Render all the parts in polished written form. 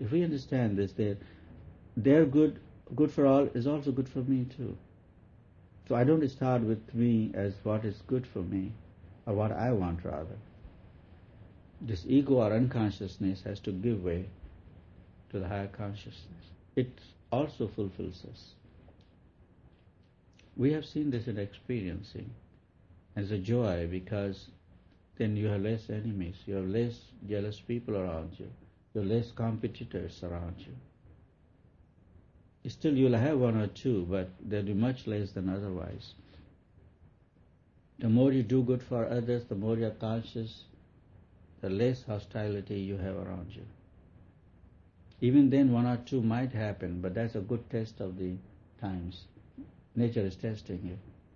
If we understand this, that their good for all is also good for me too. So I don't start with me as what is good for me, or what I want rather. This ego or unconsciousness has to give way to the higher consciousness. It also fulfills us. We have seen this in experiencing as a joy, because then you have less enemies, you have less jealous people around you, you have less competitors around you. Still you'll have one or two, but they'll be much less than otherwise. The more you do good for others, the more you're conscious, the less hostility you have around you. Even then one or two might happen, but that's a good test of the times. Nature is testing you.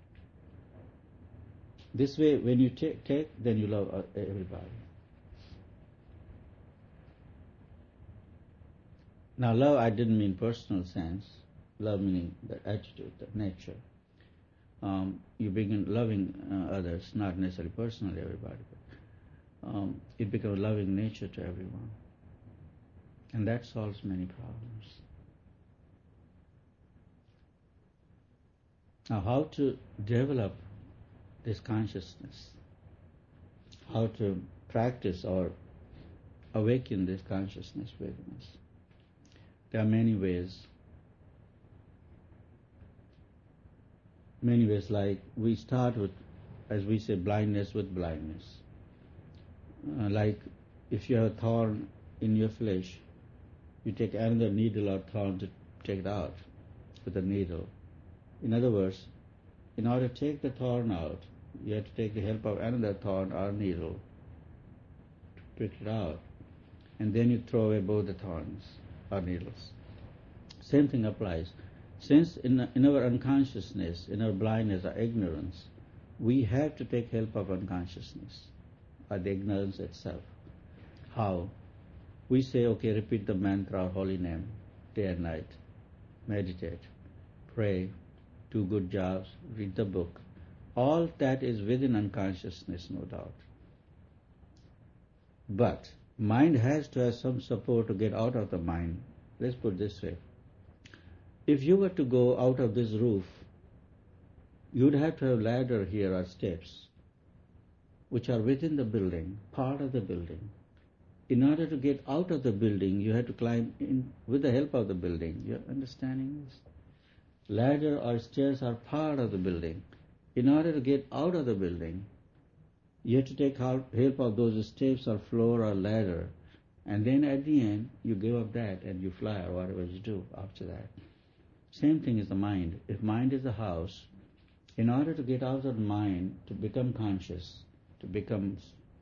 This way, when you take, then you love everybody. Now, love, I didn't mean personal sense. Love meaning the attitude, the nature. You begin loving others, not necessarily personally everybody, but it becomes loving nature to everyone. And that solves many problems. Now, how to develop this consciousness? How to practice or awaken this consciousness within us? There are many ways. Many ways, like we start with, as we say, blindness with blindness. Like if you have a thorn in your flesh, you take another needle or thorn to take it out with a needle. In other words, in order to take the thorn out, you have to take the help of another thorn or needle to pick it out. And then you throw away both the thorns or needles. Same thing applies. Since in our unconsciousness, in our blindness or ignorance, we have to take help of unconsciousness or the ignorance itself. How? We say, okay, repeat the mantra or holy name day and night, meditate, pray, do good jobs, read the book. All that is within unconsciousness, no doubt. But mind has to have some support to get out of the mind. Let's put it this way. If you were to go out of this roof, you'd have to have ladder here or steps, which are within the building, part of the building. In order to get out of the building, you have to climb in with the help of the building. You're understanding this? Ladder or stairs are part of the building. In order to get out of the building, you have to take help of those steps or floor or ladder, and then at the end, you give up that and you fly or whatever you do after that. Same thing is the mind. If mind is the house, in order to get out of the mind, to become conscious, to become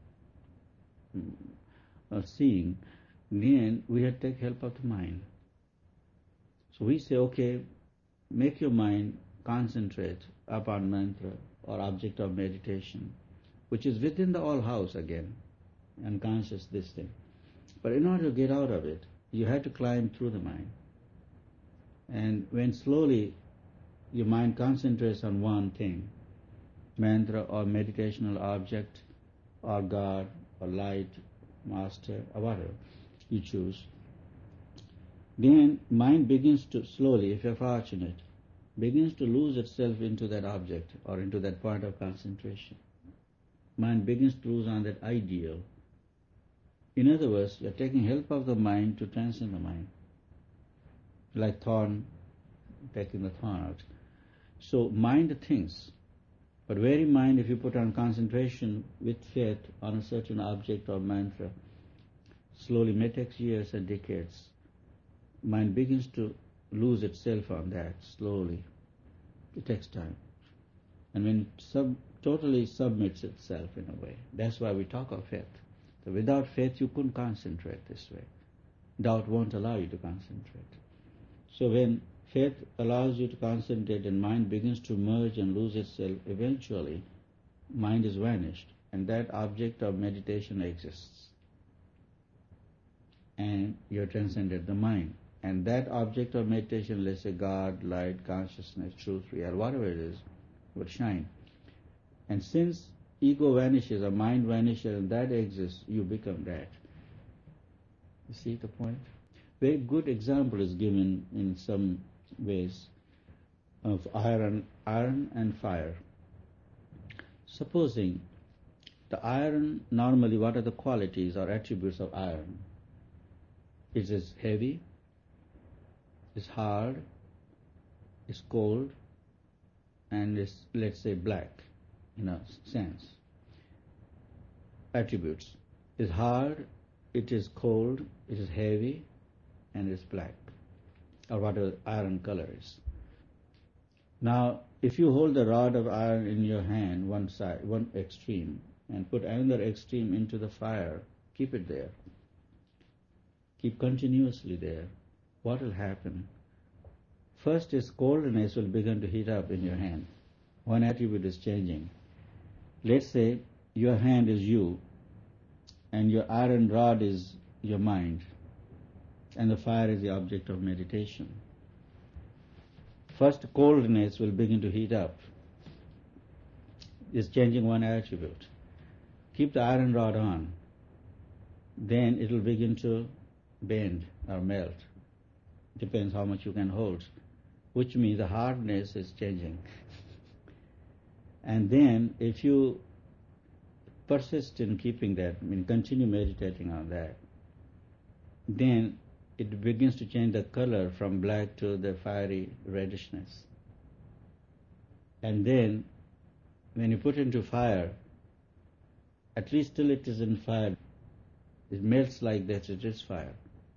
seeing, then we have to take help of the mind. So we say, okay, make your mind concentrate upon mantra or object of meditation, which is within the all house again, unconscious this thing. But in order to get out of it, you have to climb through the mind. And when slowly your mind concentrates on one thing, mantra or meditational object or God or light, master or whatever you choose, then mind begins to slowly, if you're fortunate, begins to lose itself into that object or into that point of concentration. Mind begins to lose on that ideal. In other words, you're taking help of the mind to transcend the mind. Like thorn, taking the thorn out. So mind thinks, but very mind, if you put on concentration with faith on a certain object or mantra, slowly, may take years and decades, mind begins to lose itself on that slowly. It takes time. And when it totally submits itself in a way, that's why we talk of faith. So without faith you couldn't concentrate this way. Doubt won't allow you to concentrate. So when faith allows you to concentrate and mind begins to merge and lose itself, eventually mind is vanished and that object of meditation exists. And you have transcended the mind. And that object of meditation, let's say God, light, consciousness, truth, real, whatever it is, will shine. And since ego vanishes or mind vanishes and that exists, you become that. You see the point? very good example is given in some ways of iron and fire. Supposing the iron, normally what are the qualities or attributes of iron? It is heavy, it's hard, it's cold, and it's, let's say, black in a sense. Attributes. It's hard, it is cold, it is heavy, and it's black, or whatever iron color is. Now, if you hold the rod of iron in your hand, one side, one extreme, and put another extreme into the fire, keep it there. Keep continuously there. What will happen? First is coldness will begin to heat up in your hand. One attribute is changing. Let's say your hand is you, and your iron rod is your mind, and the fire is the object of meditation. First, coldness will begin to heat up. It's changing one attribute. Keep the iron rod on. Then it will begin to bend or melt. Depends how much you can hold. Which means the hardness is changing. And then if you persist in keeping that, continue meditating on that, then it begins to change the color from black to the fiery reddishness. And then when you put it into fire, at least till it is in fire, it melts like that, it is fire.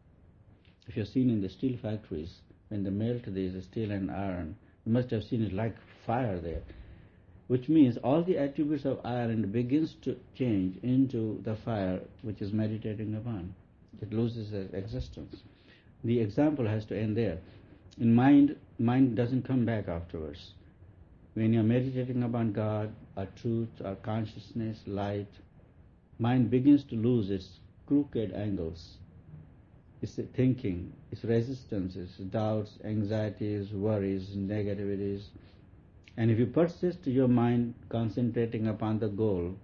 If you've seen in the steel factories, when they melt these steel and iron, you must have seen it like fire there. Which means all the attributes of iron begins to change into the fire which is meditating upon. It loses its existence. The example has to end there. In mind doesn't come back afterwards. When you're meditating upon God, or truth, or consciousness, light, mind begins to lose its crooked angles. Its thinking, its resistances, doubts, anxieties, worries, negativities. And if you persist your mind concentrating upon the goal,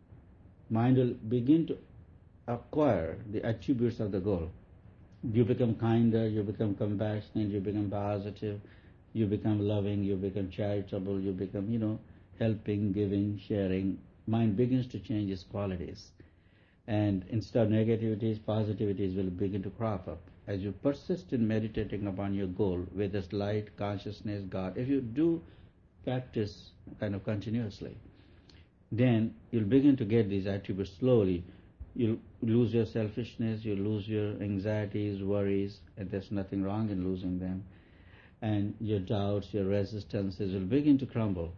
mind will begin to acquire the attributes of the goal. You become kinder, you become compassionate, you become positive, you become loving, you become charitable, you become, helping, giving, sharing. Mind begins to change its qualities. And instead of negativities, positivities will begin to crop up. As you persist in meditating upon your goal, whether it's light, consciousness, God, if you do practice kind of continuously, then you'll begin to get these attributes slowly. You'll lose your selfishness, you'll lose your anxieties, worries, and there's nothing wrong in losing them. And your doubts, your resistances will begin to crumble.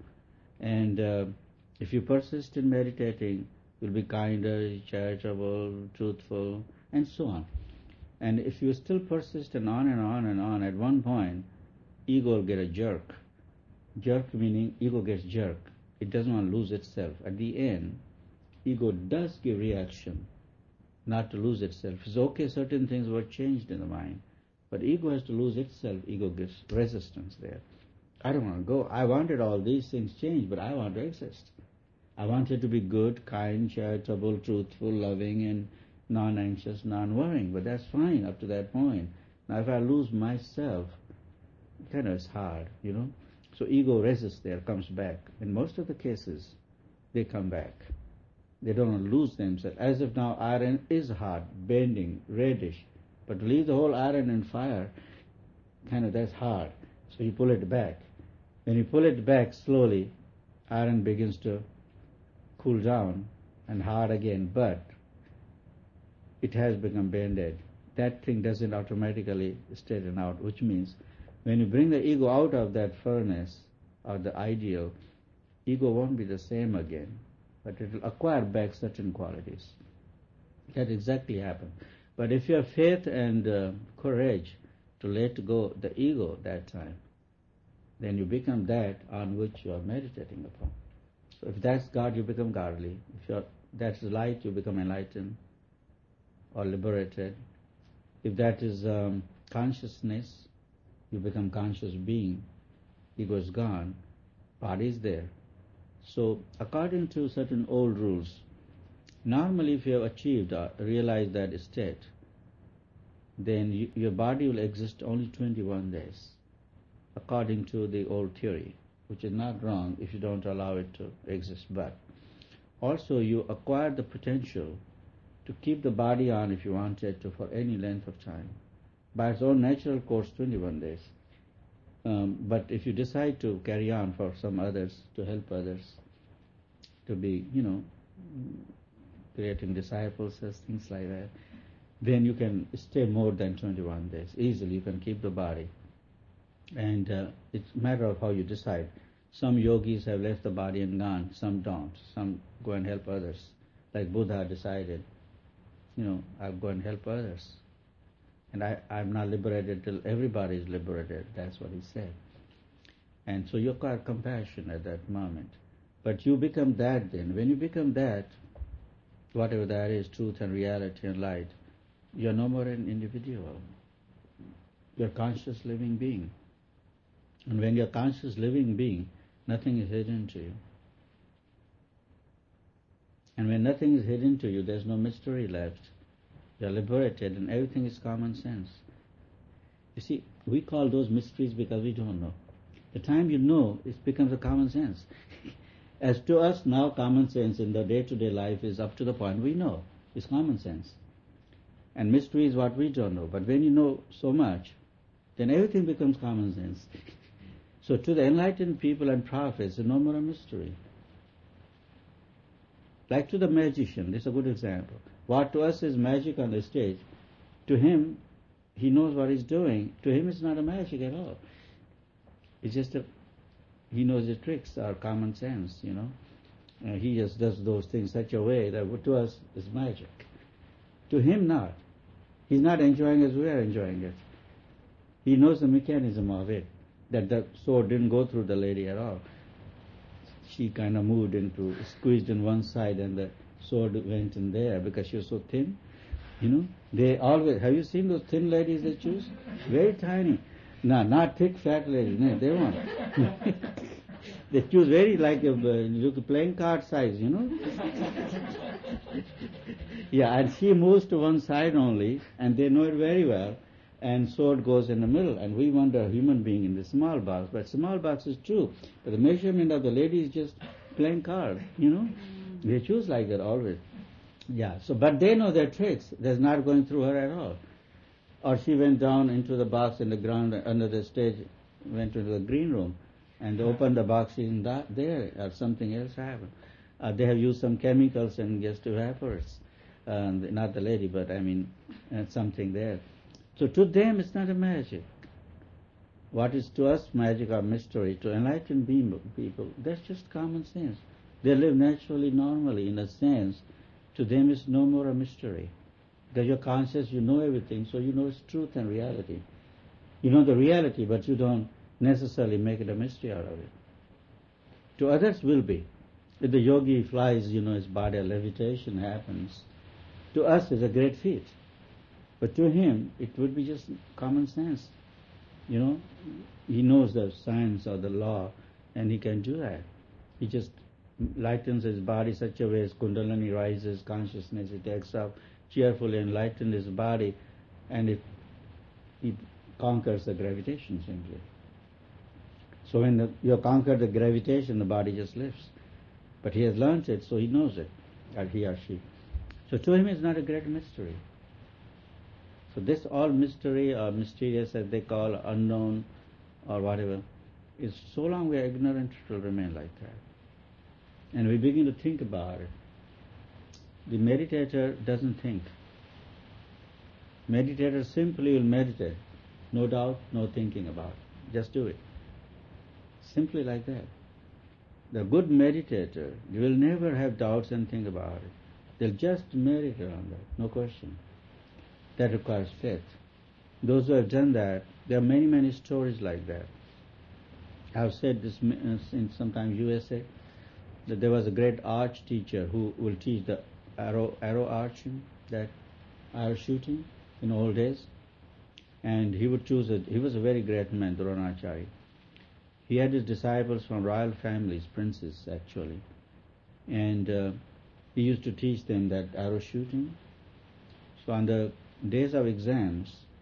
And if you persist in meditating, you'll be kinder, charitable, truthful, and so on. And if you still persist and on and on and on, at one point, ego will get a jerk. Jerk meaning ego gets jerked. It doesn't want to lose itself. At the end, ego does give reaction, not to lose itself. It's okay, certain things were changed in the mind, but ego has to lose itself. Ego gives resistance there. I don't want to go. I wanted all these things changed, but I want to exist. I wanted to be good, kind, charitable, truthful, loving, and non-anxious, non-worrying, but that's fine up to that point. Now if I lose myself, it's hard, So ego resists there, comes back. In most of the cases, they come back. They don't lose themselves. As if now iron is hard, bending, reddish, but to leave the whole iron in fire, that's hard. So you pull it back. When you pull it back slowly, iron begins to cool down and hard again, but it has become bended. That thing doesn't automatically straighten out, which means when you bring the ego out of that furnace or the ideal, ego won't be the same again, but it will acquire back certain qualities. That exactly happened. But if you have faith and courage to let go the ego that time, then you become that on which you are meditating upon. So if that's God, you become godly. If that's light, you become enlightened or liberated. If that is consciousness, you become conscious being. Ego is gone, body is there. So according to certain old rules, normally if you have achieved or realized that state, then your body will exist only 21 days, according to the old theory, which is not wrong if you don't allow it to exist. But also you acquire the potential to keep the body on if you wanted to for any length of time. By its own natural course, 21 days. But if you decide to carry on for some others, to help others, to be, creating disciples, things like that, then you can stay more than 21 days. Easily you can keep the body. And it's a matter of how you decide. Some yogis have left the body and gone, some don't. Some go and help others. Like Buddha decided, I'll go and help others. And I'm not liberated till everybody is liberated. That's what he said. And so you acquire compassion at that moment. But you become that then. When you become that, whatever that is, truth and reality and light, you're no more an individual. You're a conscious living being. And when you're a conscious living being, nothing is hidden to you. And when nothing is hidden to you, there's no mystery left. You're liberated and everything is common sense. You see, we call those mysteries because we don't know. The time you know, it becomes a common sense. As to us now, common sense in the day-to-day life is up to the point we know. It's common sense. And mystery is what we don't know. But when you know so much, then everything becomes common sense. So to the enlightened people and prophets, it's no more a mystery. Like to the magician, this is a good example. What to us is magic on the stage, to him, he knows what he's doing. To him, it's not a magic at all. It's just he knows the tricks are common sense, he just does those things such a way that to us is magic. To him, not. He's not enjoying as we are enjoying it. He knows the mechanism of it, that the sword didn't go through the lady at all. She kind of squeezed in one side and the sword went in there because she was so thin. They always, have you seen those thin ladies they choose? Very tiny. No, not thick, fat ladies. No, they won't. They choose very like a playing card size, Yeah, and she moves to one side only, and they know it very well, and sword goes in the middle, and we wonder a human being in the small box, but small box is true. But the measurement of the lady is just playing card, They choose like that always. Yeah, but they know their tricks. There's not going through her at all. Or she went down into the box in the ground under the stage, went into the green room, and opened the box, she's not there, or something else happened. They have used some chemicals and just evaporates. Not the lady, but something there. So to them it's not a magic. What is to us magic or mystery, to enlightened people, that's just common sense. They live naturally, normally, in a sense. To them it's no more a mystery. Because you're conscious, you know everything, so you know it's truth and reality. You know the reality, but you don't necessarily make it a mystery out of it. To others will be. If the yogi flies, his body, levitation happens. To us it's a great feat. But to him, it would be just common sense. He knows the science or the law, and he can do that. He just lightens his body such a way as Kundalini rises, consciousness, he takes up, cheerfully enlighten his body, and he conquers the gravitation simply. So when you conquer the gravitation, the body just lifts. But he has learnt it, so he knows it, or he or she. So to him it's not a great mystery. So this all mystery or mysterious, as they call, unknown or whatever, is so long we are ignorant, it will remain like that. And we begin to think about it. The meditator doesn't think. Meditator simply will meditate. No doubt, no thinking about it. Just do it. Simply like that. The good meditator will never have doubts and think about it. They'll just meditate on that, no question. That requires faith. Those who have done that, there are many, many stories like that. I've said this in sometimes USA, that there was a great arch teacher who will teach the arrow arching, that arrow shooting in old days. And he would choose he was a very great man, Dronacharya. He had his disciples from royal families, princes actually. And he used to teach them that arrow shooting. So on the days of exams,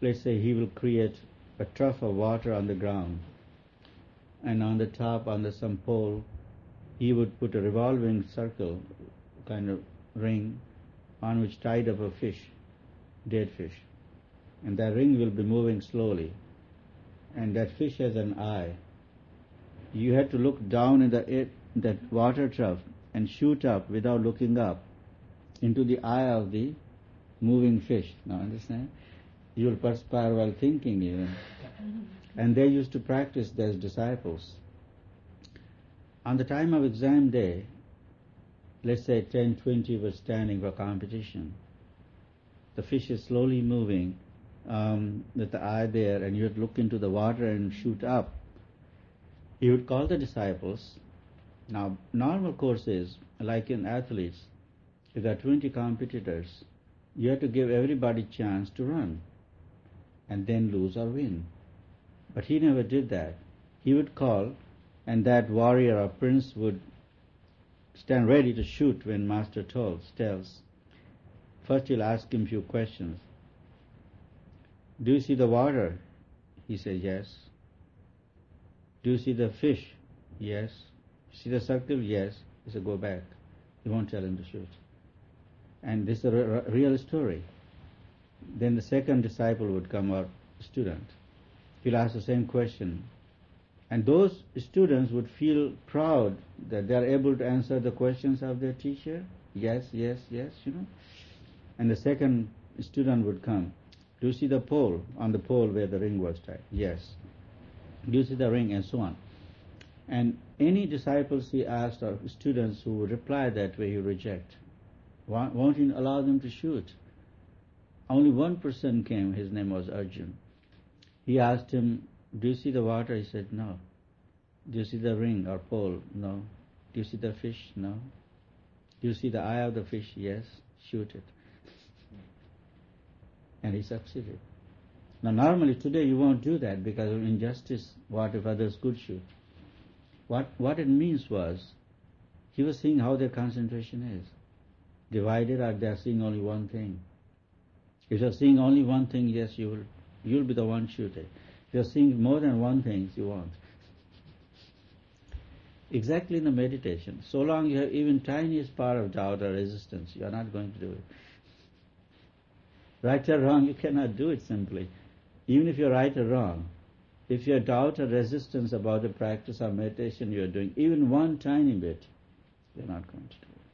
let's say he will create a trough of water on the ground, and on the top, under some pole, he would put a revolving circle, kind of ring, on which tied up a fish, dead fish. And that ring will be moving slowly. And that fish has an eye. You have to look down in that water trough and shoot up without looking up into the eye of the moving fish. Now understand? You will perspire while thinking even. And they used to practice as disciples. On the time of exam day, let's say 10, 20 were standing for competition. The fish is slowly moving with the eye there, and you would look into the water and shoot up. He would call the disciples. Now, normal course is, like in athletes, if there are 20 competitors, you have to give everybody a chance to run, and then lose or win. But he never did that. He would call, and that warrior or prince would stand ready to shoot when Master tells. First he'll ask him a few questions. Do you see the water? He says, yes. Do you see the fish? Yes. See the circle? Yes. He said, go back. He won't tell him to shoot. And this is a real story. Then the second disciple would come, or student. He'll ask the same question. And those students would feel proud that they are able to answer the questions of their teacher. Yes, yes, yes, And the second student would come. Do you see the pole, on the pole where the ring was tied? Yes. Do you see the ring? And so on. And any disciples he asked, or students who would reply that way, he would reject. Won't he allow them to shoot? Only one person came, his name was Arjun. He asked him, do you see the water? He said, no. Do you see the ring or pole? No. Do you see the fish? No. Do you see the eye of the fish? Yes. Shoot it. And he succeeded. Now normally today you won't do that because of injustice. What if others could shoot? What it means was, he was seeing how their concentration is. Divided, or they are seeing only one thing. If you are seeing only one thing, yes, you'll be the one shooting. If you are seeing more than one thing, you won't. Exactly in the meditation, so long you have even tiniest part of doubt or resistance, you are not going to do it. Right or wrong, you cannot do it simply. Even if you're right or wrong, if you have doubt or resistance about the practice of meditation you are doing, even one tiny bit, you're not going to do it.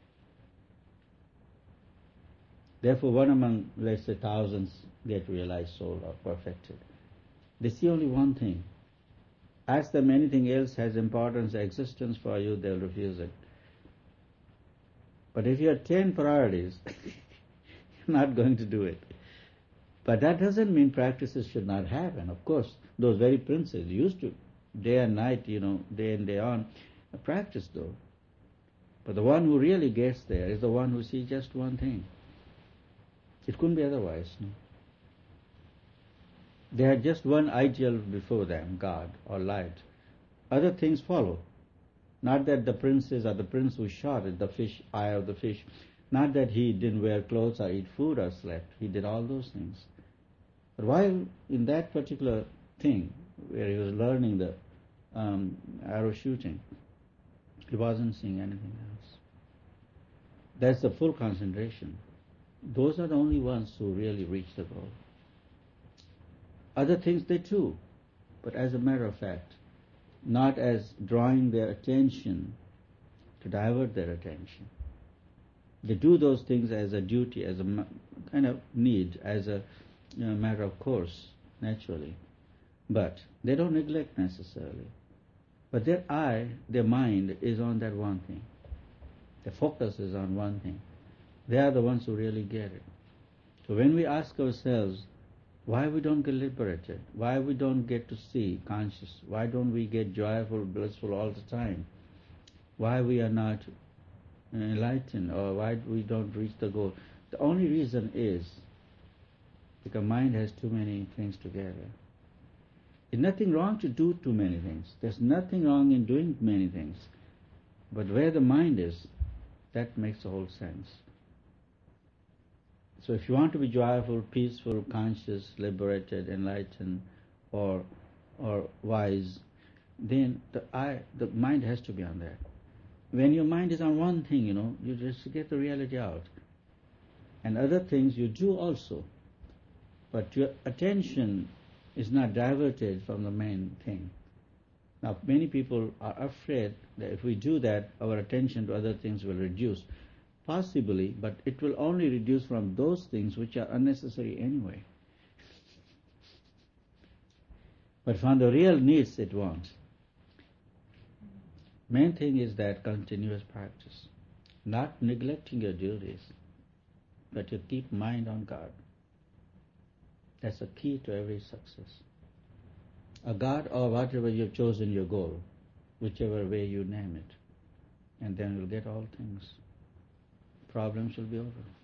Therefore, one among, let's say, thousands get realized soul or perfected. They see only one thing. Ask them anything else has importance, existence for you, they'll refuse it. But if you have 10 priorities, you're not going to do it. But that doesn't mean practices should not happen. Of course, those very princes used to, day and night, day and day on, practice though. But the one who really gets there is the one who sees just one thing. It couldn't be otherwise. No? They had just one ideal before them, God or light. Other things follow. Not that the princes or the prince who shot at the fish, eye of the fish, not that he didn't wear clothes or eat food or slept. He did all those things. But while in that particular thing, where he was learning the arrow shooting, he wasn't seeing anything else. That's the full concentration. Those are the only ones who really reach the goal. Other things they too, but as a matter of fact, not as drawing their attention to divert their attention. They do those things as a duty, as a kind of need, as a matter of course, naturally. But they don't neglect necessarily. But their eye, their mind is on that one thing. Their focus is on one thing. They are the ones who really get it. So when we ask ourselves, why we don't get liberated, why we don't get to see conscious, why don't we get joyful, blissful all the time, why we are not enlightened, or why we don't reach the goal, the only reason is because mind has too many things together. There's nothing wrong to do too many things. There's nothing wrong in doing many things. But where the mind is, that makes the whole sense. So if you want to be joyful, peaceful, conscious, liberated, enlightened, or wise, then the mind has to be on that. When your mind is on one thing, you just get the reality out. And other things you do also. But your attention is not diverted from the main thing. Now, many people are afraid that if we do that, our attention to other things will reduce. Possibly, but it will only reduce from those things which are unnecessary anyway. But from the real needs, it won't. Main thing is that continuous practice. Not neglecting your duties, but you keep mind on God. That's the key to every success. A God or whatever you've chosen your goal, whichever way you name it, and then you'll get all things. Problems will be over.